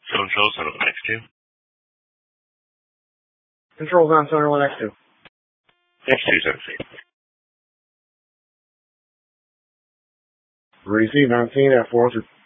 Control Center next to. Controls on Center 1X2. Next to, Tennessee. Receive 19 at 402.